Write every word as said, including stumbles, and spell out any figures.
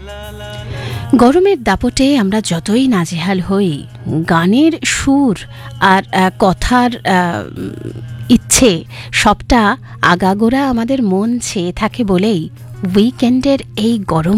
গরমের দাপটে আমরা যতই নাজেহাল হই, গানের সুর আর আহ, কথার আহ, ইচ্ছে সবটা আগাগোড়া আমাদের মন ছেয়ে থাকে বলেই উইকেন্ডের এই গরম